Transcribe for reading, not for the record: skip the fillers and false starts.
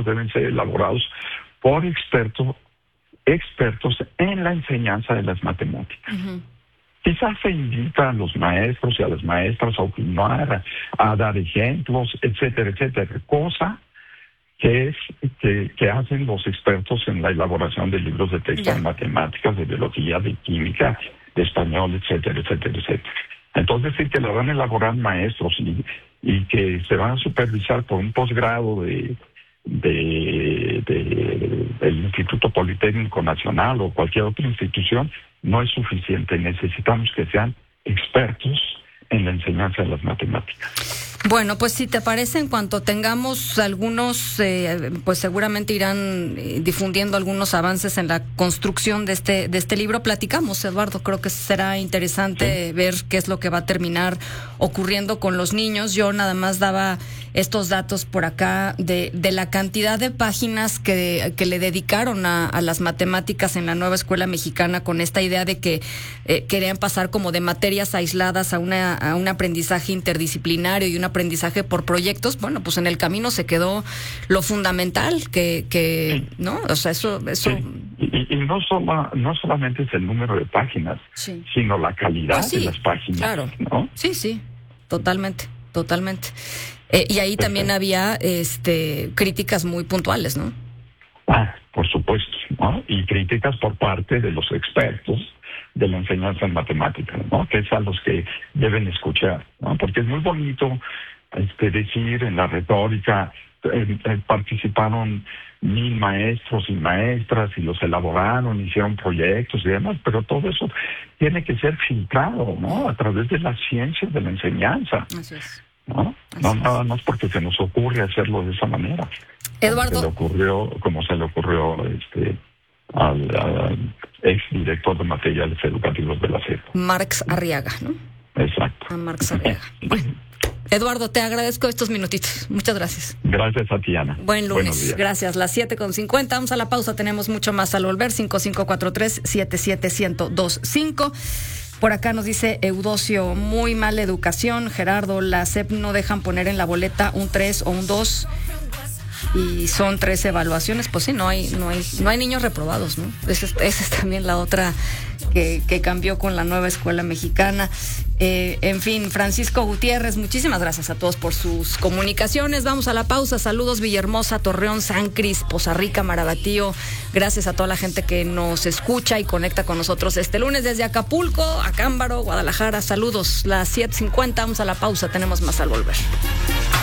libros deben ser elaborados por expertos en la enseñanza de las matemáticas. Uh-huh. Quizás se invita a los maestros y a las maestras a opinar, a dar ejemplos, etcétera, etcétera, cosa que hacen los expertos en la elaboración de libros de texto de matemáticas, de biología, de química, de español, etcétera, etcétera, etcétera. Entonces, sí que la van a elaborar maestros y que se van a supervisar por un posgrado del Instituto Politécnico Nacional o cualquier otra institución, no es suficiente. Necesitamos que sean expertos en la enseñanza de las matemáticas. Bueno, pues si te parece, en cuanto tengamos algunos, pues seguramente irán difundiendo algunos avances en la construcción de este libro. Platicamos, Eduardo, creo que será interesante ver qué es lo que va a terminar ocurriendo con los niños. Yo nada más daba estos datos por acá de la cantidad de páginas que le dedicaron a las matemáticas en la nueva escuela mexicana, con esta idea de que querían pasar como de materias aisladas a un aprendizaje interdisciplinario y un aprendizaje por proyectos. Bueno, pues en el camino se quedó lo fundamental ¿no? O sea, eso. Sí. Y no solamente es el número de páginas, sino la calidad de las páginas. Claro. ¿No? Sí, totalmente. Y ahí también había críticas muy puntuales, ¿no? Por supuesto, ¿no? Y críticas por parte de los expertos de la enseñanza en matemáticas, ¿no? Que es a los que deben escuchar, ¿no? Porque es muy bonito decir en la retórica, participaron 1,000 maestros y maestras y los elaboraron, hicieron proyectos y demás, pero todo eso tiene que ser filtrado, ¿no? A través de las ciencias de la enseñanza. Así es. ¿No? Nada más porque se nos ocurre hacerlo de esa manera. Eduardo. Como se le ocurrió al ex director de materiales educativos de la SEP. Marx Arriaga, ¿no? Exacto. A Marx Arriaga. Bueno, Eduardo, te agradezco estos minutitos. Muchas gracias. Gracias a ti, Ana. Buen lunes. Gracias. Las 7:50. Vamos a la pausa. Tenemos mucho más al volver. 5543-77125. Por acá nos dice Eudocio, muy mala educación, Gerardo, la SEP no dejan poner en la boleta un 3 o un 2 y son 3 evaluaciones. Pues sí, no hay niños reprobados, ¿no? Esa es también la otra que cambió con la nueva escuela mexicana. En fin, Francisco Gutiérrez, muchísimas gracias a todos por sus comunicaciones. Vamos a la pausa. Saludos Villahermosa, Torreón, San Cris, Poza Rica, Marabatío. Gracias a toda la gente que nos escucha y conecta con nosotros este lunes desde Acapulco, Acámbaro, Guadalajara. Saludos. Las 7:50, vamos a la pausa. Tenemos más al volver.